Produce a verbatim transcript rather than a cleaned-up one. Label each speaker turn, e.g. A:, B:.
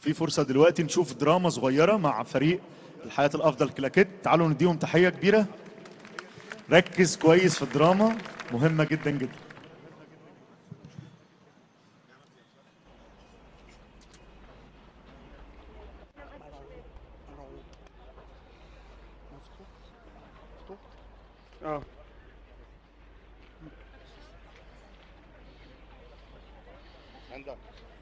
A: في فرصة دلوقتي نشوف دراما صغيرة مع فريق الحياة الأفضل كلاكيت. تعالوا نديهم تحية كبيرة. ركز كويس في الدراما، مهمة جدا جدا.
B: اه
C: عندك